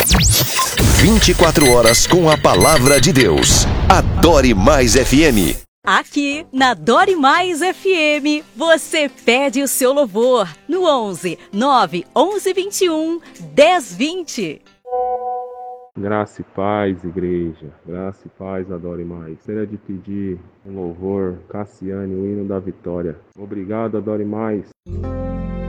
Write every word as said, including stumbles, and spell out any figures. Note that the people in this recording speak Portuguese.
vinte e quatro horas com a palavra de Deus. Adore Mais F M. Aqui na Adore Mais F M, você pede o seu louvor no onze, nove, onze, vinte e um, dez, vinte. Graça e paz, igreja. Graça e paz, Adore Mais. Gostaria de pedir um louvor, Cassiane, o hino da vitória. Obrigado, Adore Mais.